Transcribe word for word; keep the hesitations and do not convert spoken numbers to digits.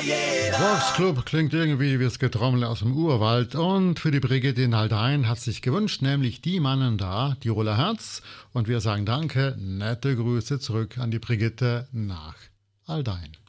Vox Club klingt irgendwie wie das Getrommel aus dem Urwald und für die Brigitte in Haldein hat sich gewünscht, nämlich die Mannen da, Tiroler Herz. Und wir sagen danke, nette Grüße zurück an die Brigitte nach Haldein.